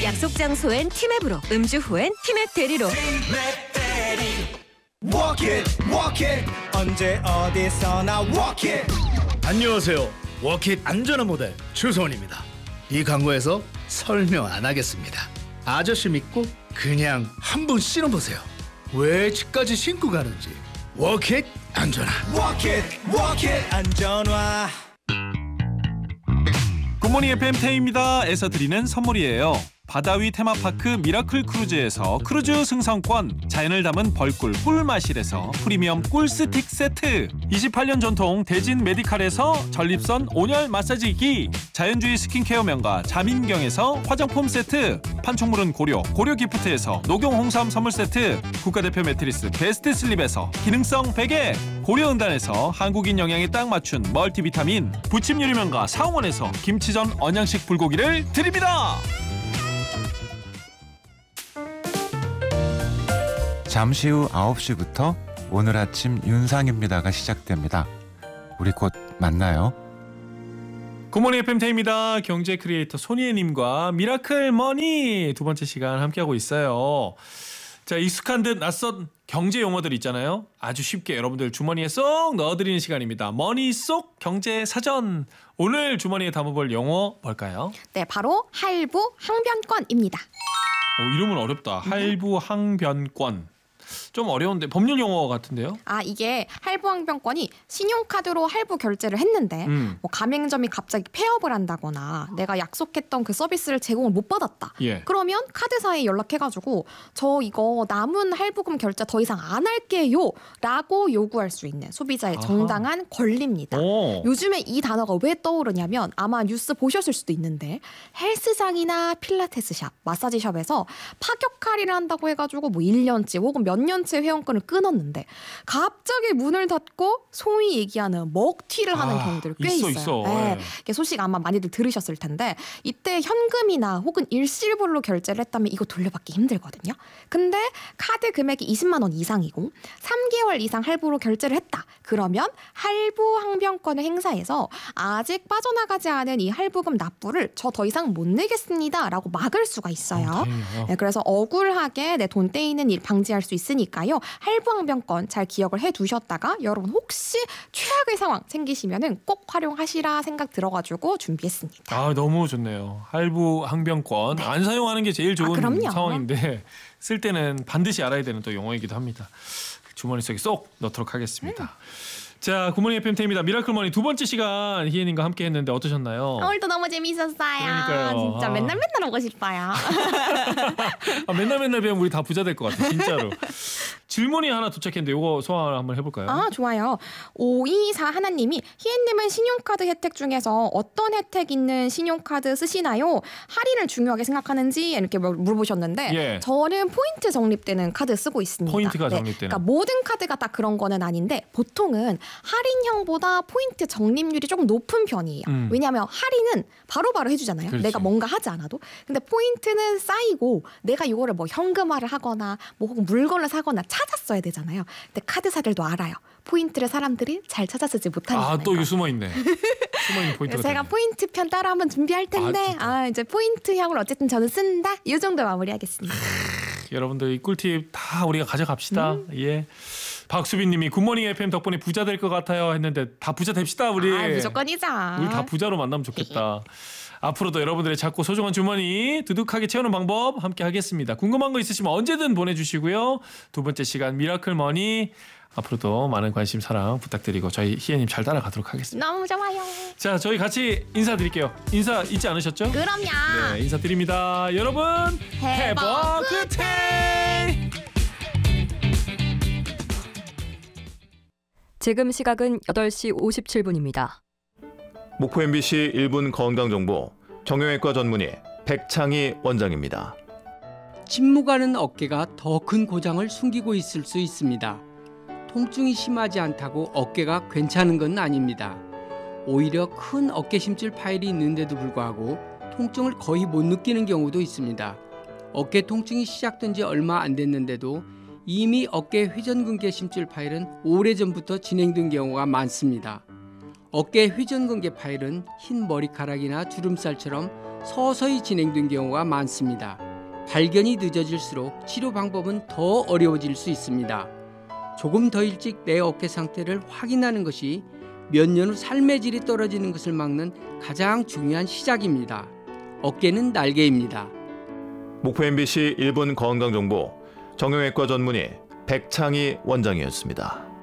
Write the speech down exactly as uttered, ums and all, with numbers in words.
약속 장소엔 티맵으로, 음주 후엔 티맵 대리로. 티맵 대리. Walk it, walk it. 언제 어디서나 walk it. 안녕하세요. 워킷 안전한 모델 주소원입니다. 이 광고에서 설명 안 하겠습니다. 아저씨 믿고 그냥 한번 신어보세요. 왜 집까지 신고 가는지. 워킷 안전한. Walk it, walk it. 안전화. 굿모닝 에프엠 태희입니다. 에서 드리는 선물이에요. 바다위 테마파크 미라클 크루즈에서 크루즈 승선권, 자연을 담은 벌꿀 꿀마실에서 프리미엄 꿀스틱 세트, 이십팔 년 전통 대진 메디칼에서 전립선 온열 마사지기, 자연주의 스킨케어 명가 자민경에서 화장품 세트, 판촉물은 고려 고려기프트에서 녹용 홍삼 선물 세트, 국가대표 매트리스 베스트 슬립에서 기능성 베개, 고려은단에서 한국인 영양에 딱 맞춘 멀티비타민, 부침 요리 명가 사홍원에서 김치전 언양식 불고기를 드립니다. 잠시 후 아홉 시부터 오늘 아침 윤상입니다가 시작됩니다. 우리 곧 만나요. 굿모닝 에프엠 태희입니다. 경제 크리에이터 손희애님과 미라클 머니 두 번째 시간 함께하고 있어요. 자, 익숙한 듯 낯선 경제 용어들 있잖아요. 아주 쉽게 여러분들 주머니에 쏙 넣어드리는 시간입니다. 머니 쏙 경제 사전. 오늘 주머니에 담아볼 용어 뭘까요? 네, 바로 할부 항변권입니다. 오, 이름은 어렵다. 할부 항변권. 좀 어려운데 법률 용어 같은데요? 아, 이게 할부 항변권이 신용카드로 할부 결제를 했는데 음. 뭐 가맹점이 갑자기 폐업을 한다거나 내가 약속했던 그 서비스를 제공을 못 받았다. 예. 그러면 카드사에 연락해가지고 저 이거 남은 할부금 결제 더 이상 안 할게요 라고 요구할 수 있는 소비자의 아하. 정당한 권리입니다. 오. 요즘에 이 단어가 왜 떠오르냐면 아마 뉴스 보셨을 수도 있는데 헬스장이나 필라테스샵, 마사지샵에서 파격 할인을 한다고 해가지고 뭐 일 년치 혹은 몇 년치 회원권을 끊었는데 갑자기 문을 닫고 소위 얘기하는 먹튀를 하는 아, 경우들이 꽤 있어, 있어요. 있어. 네. 예. 이게 소식 아마 많이들 들으셨을 텐데 이때 현금이나 혹은 일시불로 결제를 했다면 이거 돌려받기 힘들거든요. 근데 카드 금액이 이십만 원 이상이고 삼 개월 이상 할부로 결제를 했다. 그러면 할부 항변권을 행사해서 아직 빠져나가지 않은 이 할부금 납부를 저 더 이상 못 내겠습니다 라고 막을 수가 있어요. 어, 다행이네요. 네, 그래서 억울하게 내 돈 떼이는 일 방지할 수 있으니까요. 할부 항변권 잘 기억을 해두셨다가 여러분 혹시 최악의 상황 생기시면은 꼭 활용하시라 생각 들어가지고 준비했습니다. 아, 너무 좋네요. 할부 항변권. 네. 안 사용하는 게 제일 좋은 아, 그럼요. 상황인데 쓸 때는 반드시 알아야 되는 또 용어이기도 합니다. 주머니 속에 쏙 넣도록 하겠습니다. 음. 자, 굿모닝 에프엠 태희입니다. 미라클 머니 두 번째 시간 희애님과 함께 했는데 어떠셨나요? 오늘도 너무 재밌었어요. 그러니까요. 진짜 아. 맨날 맨날 오고 싶어요. 아, 맨날 맨날 배우면 우리 다 부자 될 것 같아, 진짜로. 질문이 하나 도착했는데 이거 소화 한번 해볼까요? 아, 좋아요. 오이사 하나님이 희애님은 신용카드 혜택 중에서 어떤 혜택 있는 신용카드 쓰시나요? 할인을 중요하게 생각하는지 이렇게 물- 물어보셨는데 예. 저는 포인트 적립되는 카드 쓰고 있습니다. 포인트가 네, 적립되는. 그러니까 모든 카드가 딱 그런 거는 아닌데 보통은 할인형보다 포인트 적립률이 조금 높은 편이에요. 음. 왜냐하면 할인은 바로바로 해주잖아요. 그렇지. 내가 뭔가 하지 않아도. 근데 포인트는 쌓이고 내가 이거를 뭐 현금화를 하거나 뭐 혹은 물건을 사거나 찾아 써야 되잖아요. 근데 카드사들도 알아요. 포인트를 사람들이 잘 찾아 쓰지 못하니까. 아, 또 이거 숨어 있네. 숨어 있는 포인트가. 제가 되네. 포인트 편 따로 한번 준비할 텐데 아, 아, 진짜? 이제 포인트형을 어쨌든 저는 쓴다. 이 정도 마무리하겠습니다. 여러분들 이 꿀팁 다 우리가 가져갑시다. 음. 예. 박수빈님이 굿모닝 에프엠 덕분에 부자 될 것 같아요 했는데 다 부자 됩시다 우리. 아, 무조건이죠. 우리 다 부자로 만나면 좋겠다. 앞으로도 여러분들의 작고 소중한 주머니 두둑하게 채우는 방법 함께 하겠습니다. 궁금한 거 있으시면 언제든 보내주시고요. 두 번째 시간 미라클 머니 앞으로도 많은 관심 사랑 부탁드리고 저희 희애님 잘 따라가도록 하겠습니다. 너무 좋아요. 자, 저희 같이 인사드릴게요. 인사 잊지 않으셨죠? 그럼요. 네, 인사드립니다. 여러분 해버 굿데이. 지금 시각은 여덟 시 오십칠 분입니다. 목포 엠비씨 일 분 건강정보 정형외과 전문의 백창희 원장입니다. 침묵하는 어깨가 더 큰 고장을 숨기고 있을 수 있습니다. 통증이 심하지 않다고 어깨가 괜찮은 건 아닙니다. 오히려 큰 어깨 심줄 파일이 있는데도 불구하고 통증을 거의 못 느끼는 경우도 있습니다. 어깨 통증이 시작된 지 얼마 안 됐는데도 이미 어깨 회전근개 심줄 파일은 오래전부터 진행된 경우가 많습니다. 어깨 회전근개 파일은 흰 머리카락이나 주름살처럼 서서히 진행된 경우가 많습니다. 발견이 늦어질수록 치료 방법은 더 어려워질 수 있습니다. 조금 더 일찍 내 어깨 상태를 확인하는 것이 몇 년 후 삶의 질이 떨어지는 것을 막는 가장 중요한 시작입니다. 어깨는 날개입니다. 목포 엠비씨 일 분 건강정보 정형외과 전문의 백창희 원장이었습니다.